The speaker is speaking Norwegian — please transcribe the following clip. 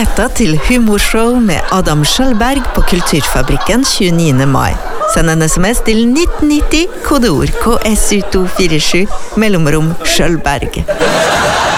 Billetter til humorshow med Adam Schjølberg på Kulturfabrikken 29. mai. Send en sms til 1990, kodeord KSU247, mellomrom Schjølberg.